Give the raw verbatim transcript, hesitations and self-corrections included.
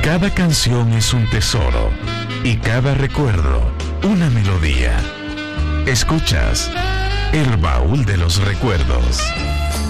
Cada canción es un tesoro y cada recuerdo una melodía. Escuchas El Baúl de los Recuerdos.